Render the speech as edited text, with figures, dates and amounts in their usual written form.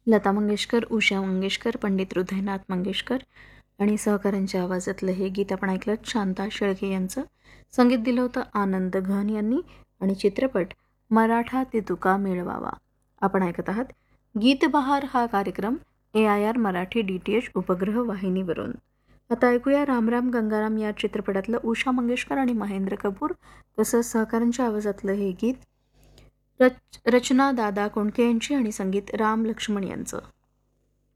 लता मंगेशकर, उषा मंगेशकर, पंडित हृदयनाथ मंगेशकर आणि सहकाऱ्यांच्या आवाजातलं हे गीत आपण ऐकलं शांता शेळके यांचं. संगीत दिलं होतं आनंद घन यांनी आणि चित्रपट मराठा ते तुका मिळवावा. आपण ऐकत आहात गीत बहार हा कार्यक्रम AIR मराठी DTH उपग्रह वाहिनीवरून. आता ऐकूया राम राम गंगाराम या चित्रपटातलं उषा मंगेशकर आणि महेंद्र कपूर तसंच सहकाऱ्यांच्या आवाजातलं हे गीत. रचना दादा कोंडके यांची आणि संगीत राम लक्ष्मण यांचं.